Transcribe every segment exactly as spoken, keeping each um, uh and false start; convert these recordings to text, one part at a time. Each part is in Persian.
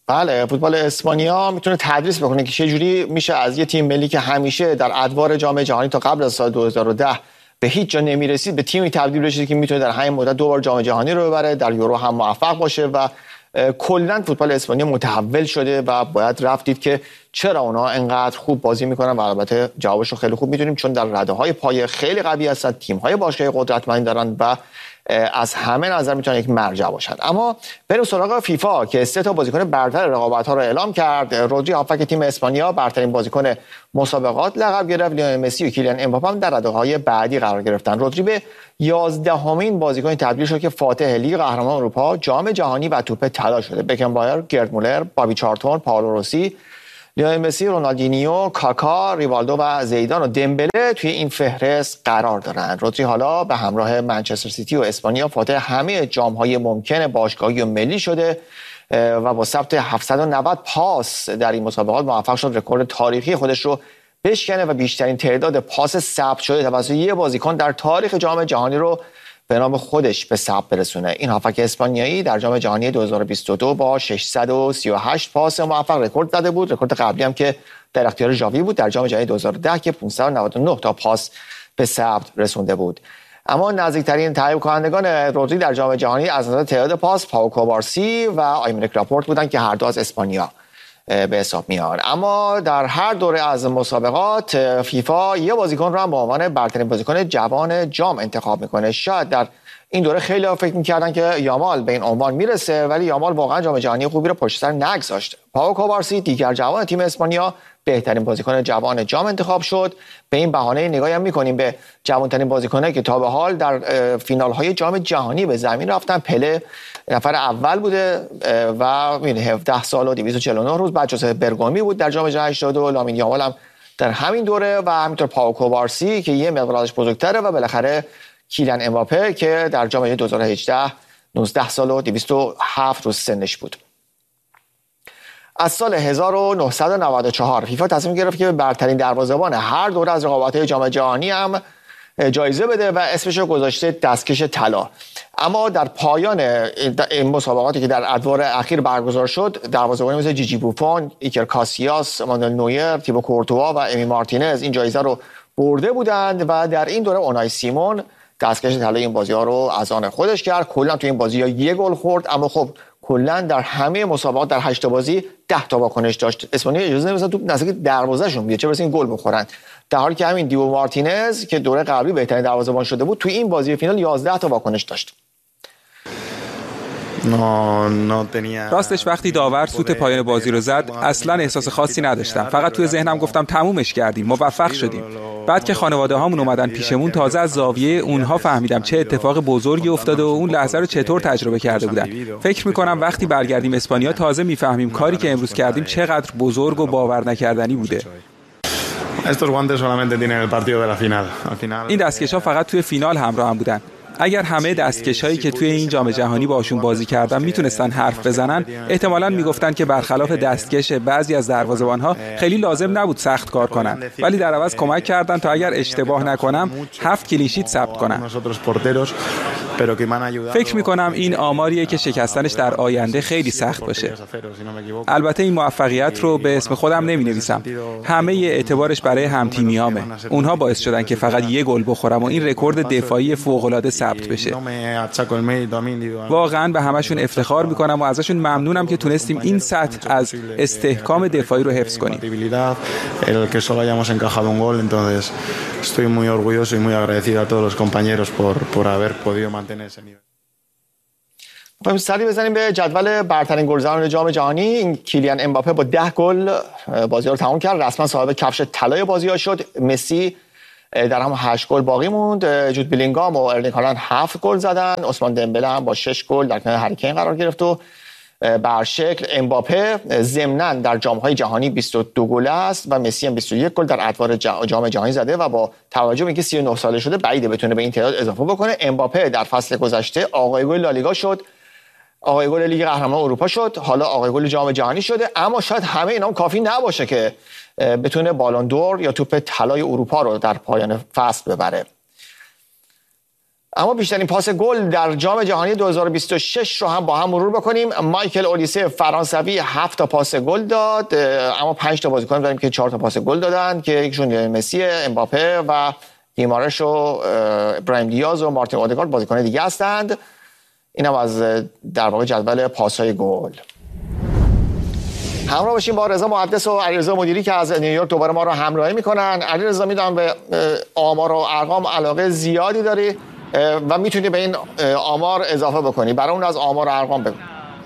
بله، فوتبال اسپانیا میتونه تدریس بکنه که چه جوری میشه از یه تیم ملی که همیشه در ادوار جام جهانی تا قبل از سال دو هزار و ده به هیچ جا نمیرسید به تیمی تبدیل بشه که میتونه در همین مدت دو بار جام جهانی رو ببره، در یورو هم موفق باشه و کلا فوتبال اسپانیا متحول شده و باید رفتید که چرا اونا انقدر خوب بازی میکنن و البته جوابش رو خیلی خوب میدونیم، چون در رده‌های پایه خیلی قوی هستن، تیم‌های باشگاه قدرتمند دارن و از همه نظر میتونن یک مرجع باشن. اما بریم سراغ فیفا که سه تا بازیکن برتر رقابت‌ها رو اعلام کرد. رودری هافک تیم اسپانیا برترین بازیکن مسابقات لقب گرفت. لیونل مسی و کیلیان امباپه هم در رده‌های بعدی قرار گرفتن. رودری به یازدهمین بازیکن تبدیل شد که فاتح لیگ قهرمان اروپا، جام جهانی و توپ طلا شده. بکنبایر، گرد مولر، بابی چارلتون، پائولو روسی، لیونل مسی، رونالدینیو، کاکا، ریوالدو و زیدان و دمبله توی این فهرست قرار دارند. رودری حالا به همراه منچستر سیتی و اسپانیا فاتح همه جام‌های ممکن باشگاهی و ملی شده و با ثبت هفتصد و نود پاس در این مسابقات موفق شد رکورد تاریخی خودش رو بشکنه و بیشترین تعداد پاس ثبت شده توسط یک بازیکن در تاریخ جام جهانی رو به نام خودش به ثبت برسونه. این هافک اسپانیایی در جام جهانی دو هزار و بیست و دو با ششصد و سی و هشت پاس موفق رکورد زده بود. رکورد قبلی هم که در اختیار ژاوی بود در جام جهانی دو هزار و ده که پانصد و نود و نه تا پاس به ثبت رسونده بود. اما نزدیکترین تعقیب کنندگان رودری در جام جهانی از نظر تعداد پاس پاو کوبارسی و آیمنک راپورت بودند که هر دو از اسپانیا به حساب میاد. اما در هر دوره از مسابقات فیفا یه بازیکن رو هم به عنوان برترین بازیکن جوان جام انتخاب میکنه. شاید در این دوره خیلی ها فکر میکردن که یامال به این عنوان میرسه، ولی یامال واقعا جام جهانی خوبی رو پشت سر نگذاشت. پائو کوبارسی دیگر جوان تیم اسپانیا بهترین بازیکن جوان جام انتخاب شد. به این بهانه نگاهی هم میکنیم به جوانترین بازیکنایی که تا به حال در فینال های جام جهانی به زمین رفتن. پله نفر اول بوده و هفده سال و دویست و چهل و نه روز بعد جوزف برگامی بود در جام جهانی هشتاد و دو. لامین یامال هم در همین دوره و همینطور پائو کوبارسی که یه مقدارش بزرگتره و بالاخره کیلیان امباپه که در جام دو هزار و هجده نوزده سال و دویست و هفت روز سنش بود. از سال هزار و نهصد و نود و چهار فیفا تصمیم گرفت که به برترین دروازه‌بان هر دوره از رقابت‌های جام جهانی هم جایزه بده و اسمش رو گذاشته دستکش طلا. اما در پایان این مسابقاتی که در ادوار اخیر برگزار شد، دروازه‌بانی مثل جیجی بوفون، ایکر کاسیاس، مانوئل نویر، تیبو کورتوا و امی مارتینز این جایزه رو برده بودند و در این دوره اونای سیمون دستکش طلای این بازی‌ها رو از آن خودش کرد. کلا تو این بازی‌ها یک گل خورد، اما خب کلا در همه مسابقات در هشت بازی ده تا واکنش داشت. اسپانیا اجازه نمی‌داد توپ نزدیک دروازه‌شون بیاد چه برسه این گل بخورن، در حالی که همین دیو مارتینز که دوره قبلی بهترین دروازه‌بان شده بود توی این بازی فینال یازده تا واکنش داشت. راستش وقتی داور سوت پایان بازی رو زد اصلا احساس خاصی نداشتم، فقط توی ذهنم گفتم تمومش کردیم، موفق شدیم. بعد که خانواده هامون اومدن پیشمون تازه از زاویه اونها فهمیدم چه اتفاق بزرگی افتاده و اون لحظه رو چطور تجربه کرده بودن. فکر میکنم وقتی برگردیم اسپانیا تازه میفهمیم کاری که امروز کردیم چقدر بزرگ و باور نکردنی بوده. این دستکش‌ها فقط توی فینال همراه هم بودن. اگر همه دستکش‌هایی که توی این جام جهانی باشون بازی کردن میتونستن حرف بزنن، احتمالاً میگفتن که برخلاف دستکش بعضی از دروازه‌بان‌ها خیلی لازم نبود سخت کار کنن، ولی در عوض کمک کردن تا اگر اشتباه نکنم هفت کلین شیت ثبت کنن. فکر میکنم این آماریه که شکستنش در آینده خیلی سخت باشه. البته این موفقیت رو به اسم خودم نمی نویسم. همه اعتبارش برای همتیمیامه. اونها باعث شدن که فقط یه گل بخورم و این رکورد دفاعی فوق‌العاده ثبت بشه. واقعا به همشون افتخار میکنم و ازشون ممنونم که تونستیم این سطح از استحکام دفاعی رو حفظ کنیم. Estoy muy orgulloso y muy agradecido a todos los compañeros por por haber podido mantener ese nivel. خب سری بزنیم به جدول برترین گلزنان جام جهانی. این کیلیان امباپه با ده گل بازی رو تمام کرد، رسما صاحب کفش طلای بازی‌ها شد. مسی در هم هشت گل باقی موند. جود بیلینگام و ارلینگ هالند هفت گل زدن. عثمان دمبله هم با شش گل در کنار هری کین قرار گرفت و بر شکل امباپه ضمناً در جام‌های جهانی بیست و دو گل است و مسی هم بیست و یک گل در ادوار جام جهانی زده و با توجه به اینکه سی و نه ساله شده بعیده بتونه به این تعداد اضافه بکنه. امباپه در فصل گذشته آقای گل لالیگا شد، آقای گل لیگ قهرمانان اروپا شد، حالا آقای گل جام جهانی شده، اما شاید همه اینا کافی نباشه که بتونه بالون دور یا توپ طلای اروپا رو در پایان فصل ببره. اما بیشترین پاس گل در جام جهانی دو هزار و بیست و شش رو هم با هم مرور بکنیم. مایکل اولیسه فرانسوی هفت تا پاس گل داد، اما پنج تا بازیکن داریم که چهار تا پاس گل دادن که یکیشون مسی، امباپه و دیمارش و ابراهیم دیاز و مارتین اودگارد بازیکن دیگه هستند. اینم از در واقع جدول پاس‌های گل. همراه باشیم با رضا محدث و علیرضا مدیری که از نیویورک دوباره ما رو همراهی میکنن. علیرضا، میدونم به آمار و ارقام علاقه زیادی داری و میتونی به این آمار اضافه بکنی. برای اون از آمار و ارقام بگو.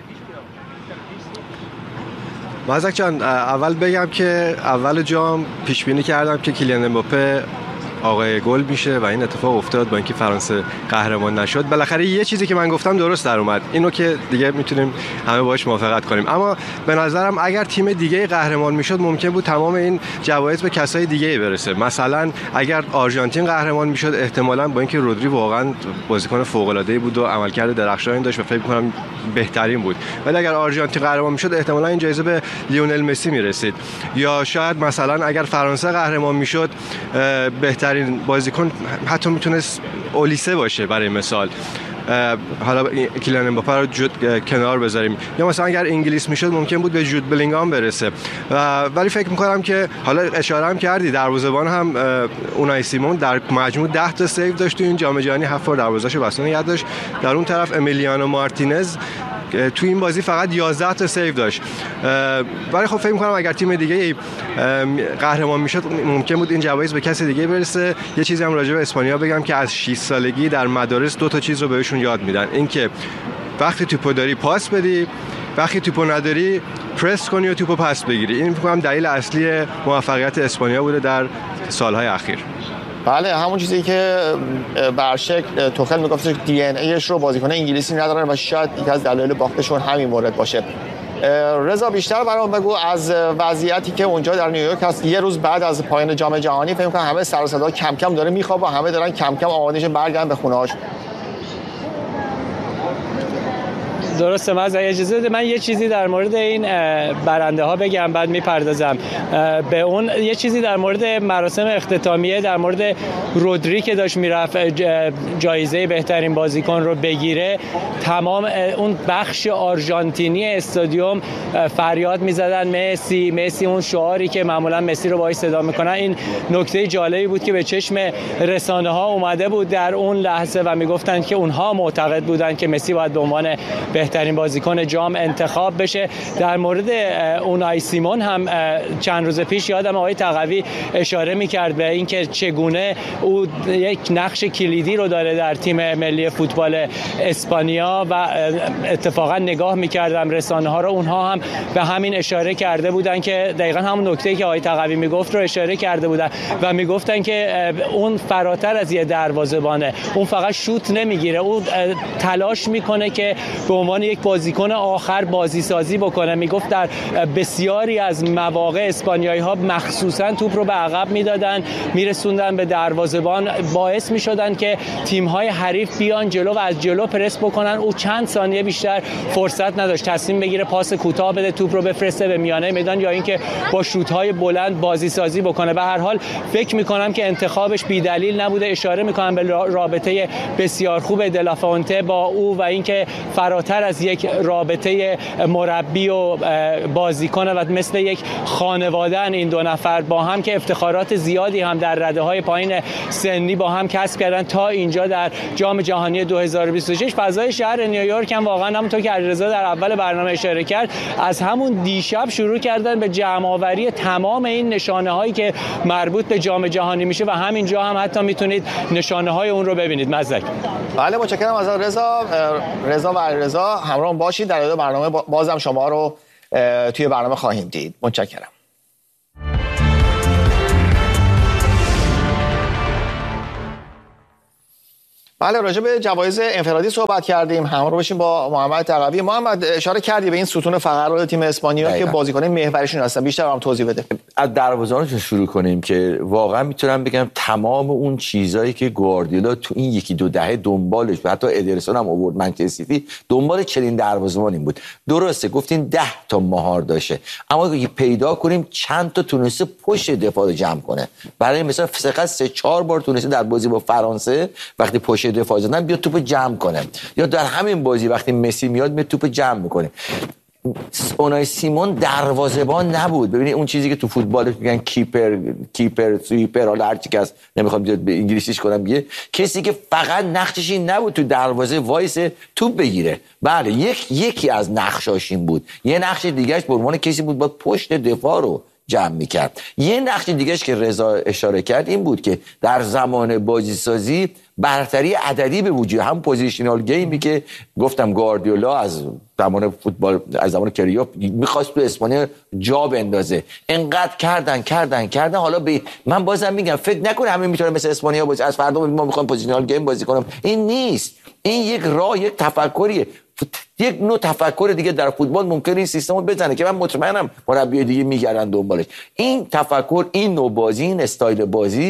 مازک جان، اول بگم که اول جام پیش بینی کردم که کیلیان امباپه آقای گل میشه و این اتفاق افتاد با اینکه فرانسه قهرمان نشد. بالاخره یه چیزی که من گفتم درست در اومد، اینو که دیگه میتونیم همه باهاش موافقت کنیم. اما به نظرم اگر تیم دیگه قهرمان میشد ممکن بود تمام این جوایز به کسای دیگه برسه. مثلا اگر آرژانتین قهرمان میشد احتمالاً با اینکه رودری واقعا بازیکن فوق العاده بود و عملکرد درخشانی داشت و فکر می‌کنم بهترین بود، ولی اگر آرژانتین قهرمان میشد احتمالاً این جایزه به لیونل مسی میرسید. یا شاید مثلا اگر فرانسه قهرمان میشد بهترین بازیکن حتی میتونست اولیسه باشه برای مثال. حالا کیلیان امباپه رو جود کنار بذاریم. یا مثلا اگر انگلیس میشد ممکن بود به جود بلینگهام برسه. ولی فکر میکنم که حالا اشاره هم کردی دروازه‌بان هم اونای سیمون در مجموع ده تا سیو داشت تو این جام جهانی، هفت بار دروازه‌شو بسته نگه داشت. در اون طرف امیلیانو مارتینز تو این بازی فقط یازده تا سیو داشت. ولی خب فکر می‌کنم اگر تیم دیگه قهرمان میشد ممکن بود این جوایز به کسی دیگه برسه. یه چیزی هم راجع به اسپانیا بگم که از شش سالگی در مدارس دو تا چیز رو بهشون یاد میدن، اینکه وقتی توپو داری پاس بدی، وقتی توپو نداری پرس کنی و توپو پس بگیری. این فکر کنم دلیل اصلی موفقیت اسپانیا بوده در سالهای اخیر. بله، همون چیزی که برشک توخل میگفت دی ان ایش رو بازیکن انگلیسی ندارن و شاید یکی از دلایل باختشون همین مورد باشه. رضا، بیشتر برام بگو از وضعیتی که اونجا در نیویورک هست. یه روز بعد از پایان جام جهانی فکر کنم همه سر و صدا کم کم داره میخوابه و همه دارن کم کم آماده میشن برگردن به خونه‌هاشون. درسته. من اجازه بده من یه چیزی در مورد این برنده ها بگم بعد میپردازم به اون. یه چیزی در مورد مراسم اختتامیه در مورد رودری که داشت میرفت جایزه بهترین بازیکن رو بگیره، تمام اون بخش آرژانتینی استادیوم فریاد میزدن مسی مسی، اون شعاری که معمولا مسی رو باهاش صدا میکنن. این نکته جالبی بود که به چشم رسانه ها اومده بود در اون لحظه و میگفتن که اونها معتقد بودن که مسی باید به عنوان بهترین بازیکن جام انتخاب بشه. در مورد اونای سیمون هم چند روز پیش یادم آقای تقوی اشاره میکرد به اینکه چگونه او یک نقش کلیدی رو داره در تیم ملی فوتبال اسپانیا و اتفاقا نگاه میکردم رسانه ها رو، اونها هم به همین اشاره کرده بودن که دقیقاً همون نکته‌ای که آقای تقوی میگفت رو اشاره کرده بودن و میگفتن که اون فراتر از یه دروازه‌بانه، اون فقط شوت نمیگیره، اون تلاش میکنه که به عنوان یک بازیکن آخر بازی سازی بکنه. میگفت در بسیاری از مواقع اسپانیایی ها مخصوصا توپ رو به عقب میدادن، میرسوندن به دروازه‌بان، باعث میشدن که تیم های حریف بیان جلو و از جلو پرس بکنن. او چند ثانیه بیشتر فرصت نداشت تصمیم بگیره پاس کوتاه بده، توپ رو بفرسته به میانه میدان یا اینکه با شوت های بلند بازی سازی بکنه. به هر حال فکر میکنم که انتخابش بی دلیل نبوده. اشاره میکنم به رابطه بسیار خوب دلافونته با او و اینکه فراتر از یک رابطه مربی و بازیکن و مثل یک خانواده این دو نفر با هم که افتخارات زیادی هم در رده‌های پایین سنی با هم کسب کردن تا اینجا در جام جهانی دو هزار و بیست و شش. فضای شهر نیویورک هم واقعا همونطور که علیرضا در اول برنامه اشاره کرد از همون دیشب شروع کردن به جمع‌آوری تمام این نشانه‌هایی که مربوط به جام جهانی میشه و همینجا هم حتی میتونید نشانه‌های اون رو ببینید. مزدک. بله، متشکرم از رضا. رضا و علیرضا همراه باشید. در ادامه برنامه بازم شما رو توی برنامه خواهیم دید. متشکرم. بله، راجع به جوایز انفرادی صحبت کردیم. همراه باشیم با محمد تقوی. محمد، اشاره کردی به این ستون فقرات تیم اسپانیا که بازیکن محوریشون هستن، بیشتر برام توضیح بده. از دروازه‌بانشون شروع کنیم که واقعا میتونم بگم تمام اون چیزایی که گواردیولا تو این یکی دو دهه دنبالش و حتی ادرسون هم آورد منچستر سیتی دنبال چنین دروازه‌بانی بود. درسته گفتین ده تا مهار داشته، اما پیدا کنیم چند تا تونسته پشت دفاع رو جمع کنه. برای مثلا فقط سه چهار بار تونسته در بازی با فرانسه وقتی پشت دفاع زدن بیاد توپ جمع کنه، یا در همین بازی وقتی مسی میاد میاد توپ جمع میکنه. اونای سیمون دروازه‌بان نبود. ببینید اون چیزی که تو فوتبال میگن کیپر کیپر سویپر حالا هر چی که هست، نمیخوام به انگلیسیش کنم، بیه کسی که فقط نقشش این نبود تو دروازه وایس توپ بگیره. بله یک یکی از نقشاش این بود. یه نقش دیگه‌اش به عنوان کسی بود با پشت دفاع رو جمع میکرد. یه نقش دیگه‌اش که رضا اشاره کرد این بود که در زمان بازی سازی برتری عددی به وجود، هم پوزیشنال گیمی که گفتم گواردیولا از زمان فوتبال از زمان کریوف میخواست تو اسپانیا جا بندازه. انقدر کردن کردن کردن حالا به من بازم میگم فکر نکنه همه میتونه مثل اسپانیا بازی از فردا ما میخوایم پوزیشنال گیم بازی کنیم. این نیست. این یک راه، یک تفکریه، یک نوع تفکر دیگه در فوتبال ممکنه این سیستمو بزنه که من مطمئنم مربی دیگه میگردن دنبالش. این تفکر، این نوع بازی، این استایل بازی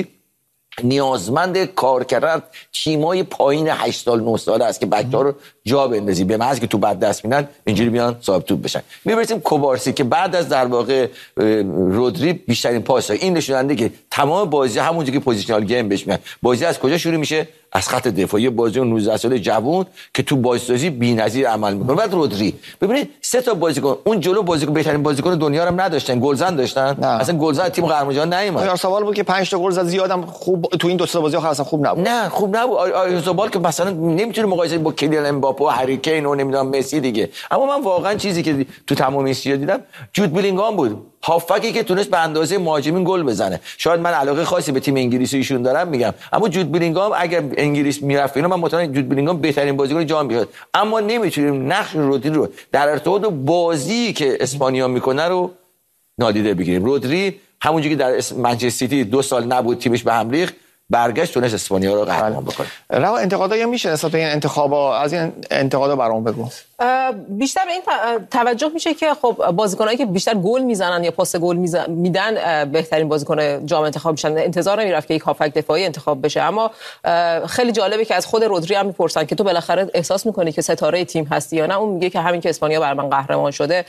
نیازمند کار کردن تیمای پایین هشت سال نه ساله است که بچه‌ها رو جا بندازی، به محض که تو بعد دست میدن اینجوری بیان صاحب توپ بشن. میبرسیم کوبارسی که بعد از در واقع رودری بیشترین پاس این نشوننده که تمام بازی همونجوری که پوزیشنال گیم بهش میگن، بازی از کجا شروع میشه؟ از خط دفاعی. بازی اون نوزده ساله جوون که تو بازیسازی بی‌نظیر عمل میکنه. بعد رودری ببینید سه تا بازیکن اون جلو بازیکن بهترین بازیکن دنیا رو هم نداشتن، گلزن داشتن. نه. اصلا گلزن تیم قهرمان جهان نیومد. آیارزابال بود که پنج تا گل زد، زیادم خوب تو این دو تا بازی آخر اصلا خوب نبود. نه خوب نبود. آیارزابال که مثلا نمیتونه مقایسه با کلیان امباپه و هری کین و نمیدونم مسی دیگه. اما من واقعا چیزی که تو تمام این سیا دیدم جود بلینگهام بود، هافکی که تونست به اندازه مهاجمین گل بزنه. شاید من علاقه خاصی به تیم انگلیسی ایشون دارم میگم، اما جود بلینگهام اگر انگلیس میرفت اینو من مطمئنم جود بلینگهام بهترین بازیکن جام میشد. اما نمیتونیم نقش رودری رو در ارتباط با بازی که اسپانیا میکنه رو نادیده بگیریم. رودری همونجوری که در منچستر سیتی دو سال نبود تیمش به هم ریخت، برگشت تونست اسپانیا رو قهرمان بکنه. روا انتقادایی میشه نسبت به این انتخابا، از این انتقادا برام بگو. بیشتر به این توجه میشه که خب بازیکنایی که بیشتر گل میزنن یا پاس گل میدن بهترین بازیکن جام انتخاب میشن. انتظار نمیرفت که یک هافک دفاعی انتخاب بشه، اما خیلی جالبه که از خود رودری هم میپرسن که تو بالاخره احساس میکنی که ستاره تیم هستی یا نه. اون میگه که همین که اسپانیا بر من قهرمان شده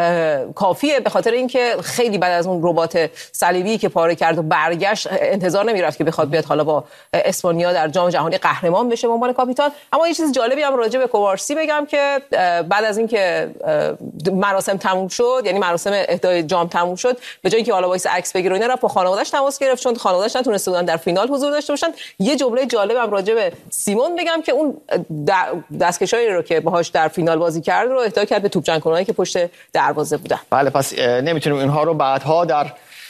کافیه، به خاطر اینکه خیلی بعد از اون ربات صلیبی که پاره کرد و برگشت انتظار نمیرفت که بخواد بیاد حالا با اسپانیا در جام جهانی قهرمان بشه به عنوان کاپیتان. اما یه چیز جالبی هم راجع به کوبارسی بگم که بعد از اینکه مراسم تموم شد، یعنی مراسم اهدای جام تموم شد، به جای اینکه حالا وایس عکس بگیره اینا رفت با خانواده‌اش تماس گرفت، چون خانواده‌اش نتونسته بودن در فینال حضور داشته باشن. یه جمله جالب هم راجع به سیمون بگم که اون دستکشایی رو که باهاش در فینال بازی کرد رو اهدا کرد به توپچن‌کنایی که پشت دروازه بودن. بله، پس نمیتونیم اینها رو بعدها در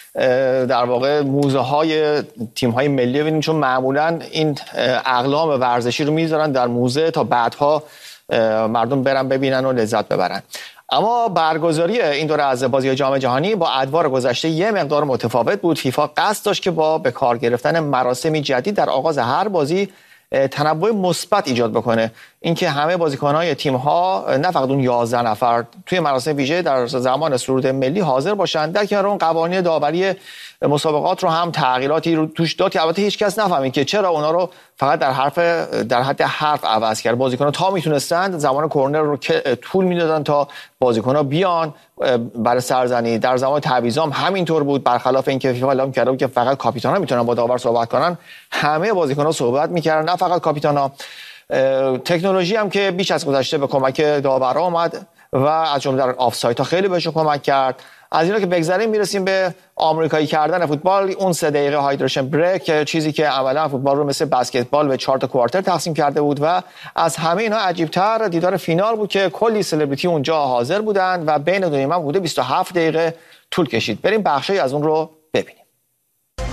در واقع موزه های تیم های ملی ببینیم، چون معمولا این اقلام ورزشی رو میذارن در موزه تا بعدها مردم برن ببینن و لذت ببرن. اما برگزاری این دوره از بازی جام جهانی با ادوار گذشته یه مقدار متفاوت بود. فیفا قصد داشت که با به کار گرفتن مراسمی جدید در آغاز هر بازی تنوع مثبت ایجاد بکنه. اینکه همه بازیکن‌های تیم‌ها نه فقط اون یازده نفر توی مراسم ویژه در زمان سرود ملی حاضر باشن، در کنار اون قوانین داوری مسابقات رو هم تغییراتی رو توش داد که البته هیچ کس نفهمید که چرا اونا رو فقط در حرف در حد حرف عوض کرد. بازیکن‌ها تا میتونستند زمان کورنر رو طول میدادن تا بازیکن‌ها بیان برای سرزنی. در زمان تعویضام همینطور بود، برخلاف اینکه فیفا اعلام کرده بود که فقط کاپیتان‌ها میتونن با داور صحبت کنن، همه بازیکن‌ها صحبت میکردن، نه فقط کاپیتان‌ها. تکنولوژی هم که بیش از گذشته به کمک داورا اومد و از جمله در آفسایدها خیلی بهش کمک کرد. از اینا که بگذریم میرسیم به آمریکایی کردن فوتبال. اون سه دقیقه هایدریشن بریک، چیزی که عملا فوتبال رو مثل بسکتبال به چهار تا کوارتر تقسیم کرده بود و از همه اینا عجیب‌تر دیدار فینال بود که کلی سلبریتی اونجا حاضر بودن و بین دو نیمه بوده بیست و هفت دقیقه طول کشید. بریم بخشی از اون رو ببینیم.